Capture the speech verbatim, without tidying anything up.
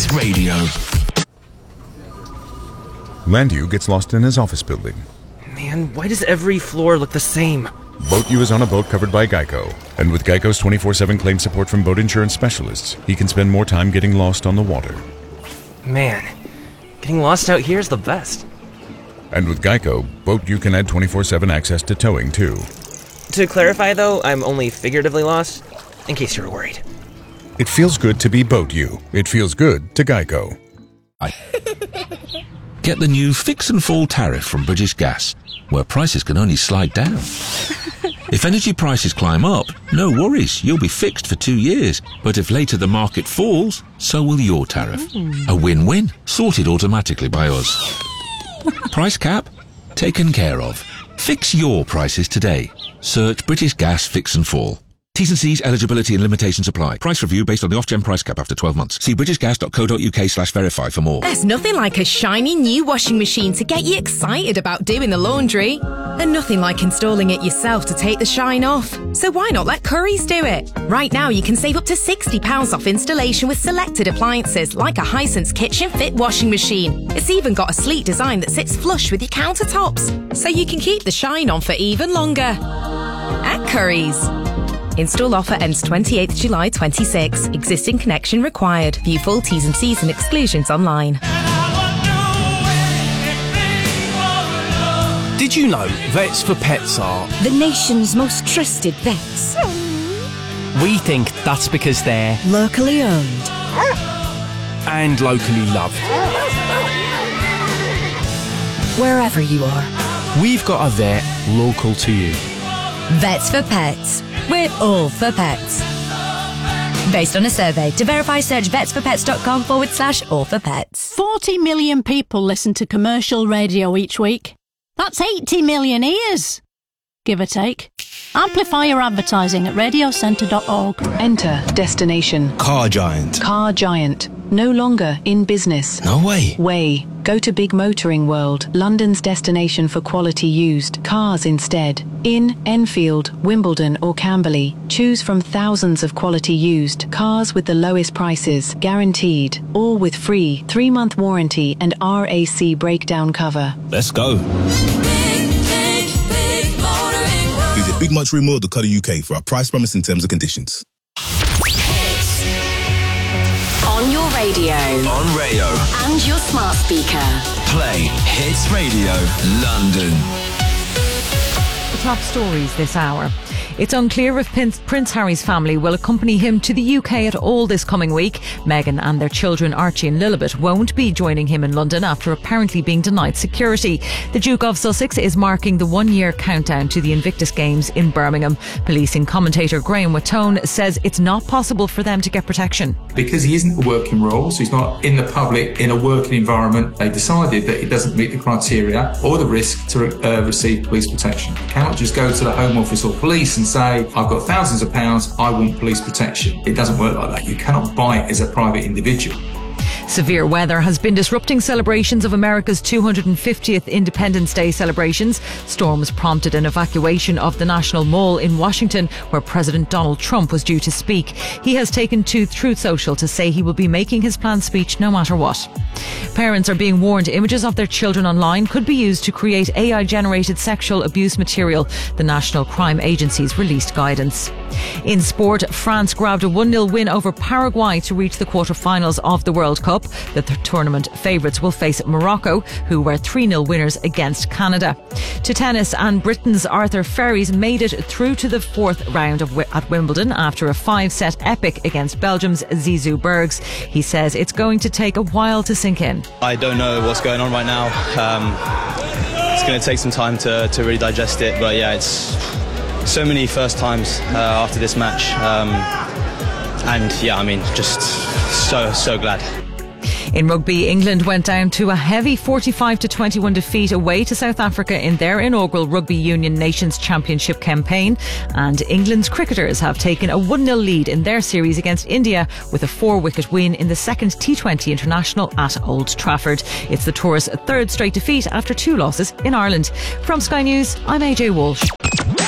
Hits Radio. Landu gets lost in his office building. Man, why does every floor look the same? Boat U is on a boat covered by Geico. And with Geico's twenty-four seven claim support from boat insurance specialists, he can spend more time getting lost on the water. Man, getting lost out here is the best. And with Geico, Boat U can add twenty-four seven access to towing, too. To clarify, though, I'm only figuratively lost, in case you were worried. It feels good to be Boat U. It feels good to Geico. Get the new Fix and Fall tariff from British Gas, where prices can only slide down. If energy prices climb up, no worries, you'll be fixed for two years. But if later the market falls, so will your tariff. A win-win, sorted automatically by us. Price cap? Taken care of. Fix your prices today. Search British Gas Fix and Fall. T's and C's, eligibility and limitations apply. Price review based on the off-gen price cap after twelve months. See britishgas.co.uk slash verify for more. There's nothing like a shiny new washing machine to get you excited about doing the laundry. And nothing like installing it yourself to take the shine off. So why not let Currys do it? Right now you can save up to sixty pounds off installation with selected appliances like a Hisense Kitchen Fit washing machine. It's even got a sleek design that sits flush with your countertops, so you can keep the shine on for even longer. At Currys. Install offer ends twenty-eighth July twenty-six. Existing connection required. View full T's and C's and exclusions online. Did you know Vets for Pets are the nation's most trusted vets? We think that's because they're locally owned and locally loved. Wherever you are, we've got a vet local to you. Vets for Pets. We're all for pets. Based on a survey. To verify, search vetsforpets.com forward slash all for pets. forty million people listen to commercial radio each week. That's eighty million ears, give or take. Amplify your advertising at radio centre dot org. Enter destination. Car Giant. Car Giant. No longer in business. No way. Way. Go to Big Motoring World, London's destination for quality used cars instead. In Enfield, Wimbledon or Camberley, choose from thousands of quality used cars with the lowest prices, guaranteed, all with free three-month warranty and R A C breakdown cover. Let's go. Visit Big Motoring World dot co dot U K for our price promise and terms and conditions. On your radio. On Rayo. And your smart speaker. Play Hits Radio London. The top stories this hour. It's unclear if Prince Harry's family will accompany him to the U K at all this coming week. Meghan and their children Archie and Lilibet won't be joining him in London after apparently being denied security. The Duke of Sussex is marking the one-year countdown to the Invictus Games in Birmingham. Policing commentator Graham Watone says it's not possible for them to get protection. Because he isn't a working role, so he's not in the public, in a working environment, they decided that he doesn't meet the criteria or the risk to uh, receive police protection. You cannot just go to the Home Office or police and say, I've got thousands of pounds, I want police protection. It doesn't work like that. You cannot buy it as a private individual. Severe weather has been disrupting celebrations of America's two hundred fiftieth Independence Day celebrations. Storms prompted an evacuation of the National Mall in Washington, where President Donald Trump was due to speak. He has taken to Truth Social to say he will be making his planned speech no matter what. Parents are being warned images of their children online could be used to create A I-generated sexual abuse material. The National Crime Agency's released guidance. In sport, France grabbed a one nil win over Paraguay to reach the quarter-finals of the World Cup. The th- tournament favourites will face Morocco, who were three nil winners against Canada. To tennis, and Britain's Arthur Ferries made it through to the fourth round of w- at Wimbledon after a five-set epic against Belgium's Zizou Bergs. He says it's going to take a while to sink in. I don't know what's going on right now. Um, it's going to take some time to, to really digest it, but yeah, it's so many first times uh, after this match. Um, and yeah, I mean, just so, so glad. In rugby, England went down to a heavy forty-five to twenty-one defeat away to South Africa in their inaugural Rugby Union Nations Championship campaign. And England's cricketers have taken a one nil lead in their series against India with a four-wicket win in the second T twenty International at Old Trafford. It's the tour's third straight defeat after two losses in Ireland. From Sky News, I'm A J Walsh.